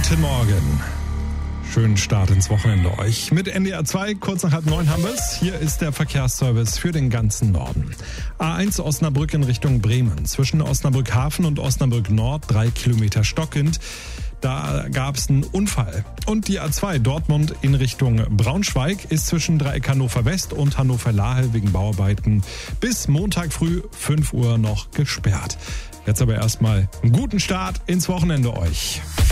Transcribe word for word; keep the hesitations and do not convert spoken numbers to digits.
Guten Morgen. Schönen Start ins Wochenende euch. Mit N D R zwei, kurz nach halb neun haben wir es. Hier ist der Verkehrsservice für den ganzen Norden. A eins Osnabrück in Richtung Bremen. Zwischen Osnabrück Hafen und Osnabrück Nord drei Kilometer stockend. Da gab es einen Unfall. Und die A zwei Dortmund in Richtung Braunschweig ist zwischen Dreieck Hannover West und Hannover Lahe wegen Bauarbeiten bis Montag früh fünf Uhr noch gesperrt. Jetzt aber erstmal einen guten Start ins Wochenende euch.